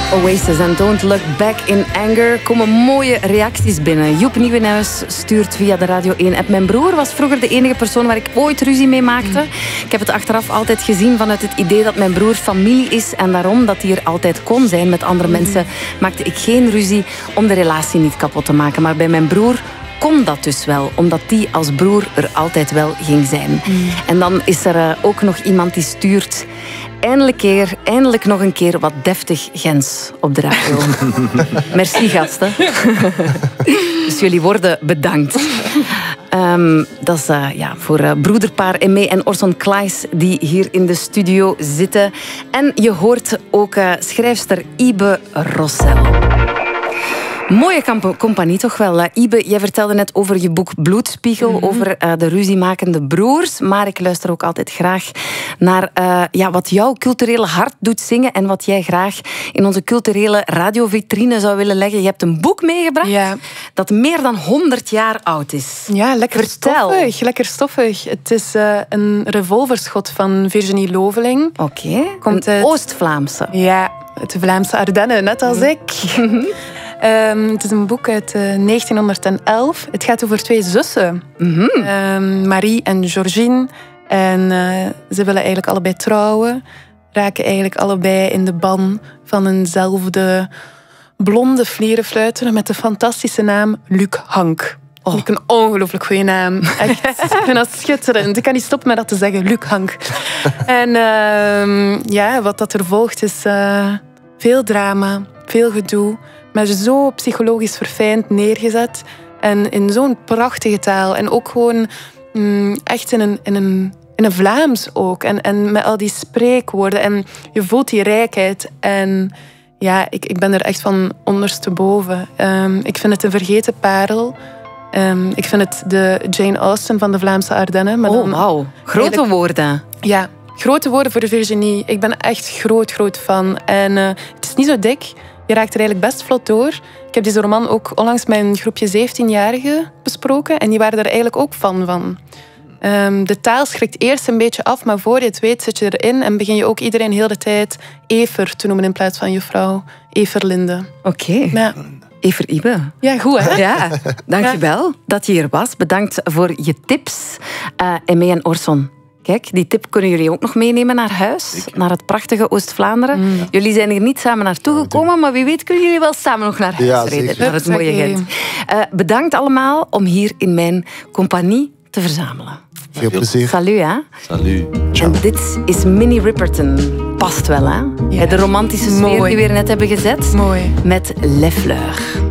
Oasis en Don't Look Back in Anger. Komen mooie reacties binnen. Joep Nieuwenhuis stuurt via de Radio 1-app. Mijn broer was vroeger de enige persoon waar ik ooit ruzie mee maakte. Ik heb het achteraf altijd gezien vanuit het idee dat mijn broer familie is en daarom dat hij er altijd kon zijn met andere mensen, maakte ik geen ruzie om de relatie niet kapot te maken. Maar bij mijn broer kon dat dus wel, omdat die als broer er altijd wel ging zijn. En dan is er ook nog iemand die stuurt: eindelijk nog een keer wat deftig Gens op de radio. Merci, gasten. Dus jullie worden bedankt. Dat is voor broederpaar Aimé en Orson Claes die hier in de studio zitten. En je hoort ook schrijfster Ibe Rossel. Mooie compagnie toch wel. Ibe, jij vertelde net over je boek Bloedspiegel, over de ruziemakende broers. Maar ik luister ook altijd graag naar wat jouw culturele hart doet zingen en wat jij graag in onze culturele radiovitrine zou willen leggen. Je hebt een boek meegebracht dat meer dan 100 jaar oud is. Ja, lekker stoffig. Het is een revolverschot van Virginie Loveling. Oké, komt uit Oost-Vlaamse. Ja, uit de Vlaamse Ardennen, net als ik. Het is een boek uit 1911. Het gaat over 2 zussen. Marie en Georgine. En ze willen eigenlijk allebei trouwen. Raken eigenlijk allebei in de ban van eenzelfde blonde vlierenfluiter met de fantastische naam Luc Hank. Oh. Vind ik een ongelooflijk goede naam. Echt, ik vind dat schitterend. Ik kan niet stoppen met dat te zeggen, Luc Hank. En wat dat er volgt is veel drama, veel gedoe, maar zo psychologisch verfijnd neergezet. En in zo'n prachtige taal. En ook gewoon echt in een Vlaams ook. En met al die spreekwoorden. En je voelt die rijkheid. En ja, ik ben er echt van ondersteboven. Ik vind het een vergeten parel. Ik vind het de Jane Austen van de Vlaamse Ardennen. Maar wauw. Grote woorden. Ja, grote woorden voor Virginie. Ik ben echt groot fan. En het is niet zo dik. Je raakt er eigenlijk best vlot door. Ik heb deze roman ook onlangs met een groepje 17-jarigen besproken. En die waren er eigenlijk ook fan van. De taal schrikt eerst een beetje af, maar voor je het weet zit je erin en begin je ook iedereen heel de tijd Ever te noemen in plaats van juffrouw Everlinde. Oké. Ja. Ever Ibe. Ja, goed hè? Ja, dankjewel dat je hier was. Bedankt voor je tips. Aimé en Orson. Kijk, die tip kunnen jullie ook nog meenemen naar huis. Naar het prachtige Oost-Vlaanderen. Jullie zijn er niet samen naartoe gekomen, maar wie weet kunnen jullie wel samen nog naar huis rijden. Naar het mooie Gent. Bedankt allemaal om hier in mijn compagnie te verzamelen. Veel plezier. Salut, hè. Salut. En dit is Minnie Riperton. Past wel, hè. Ja. De romantische sfeer die we weer net hebben gezet. Mooi. Met Les Fleurs.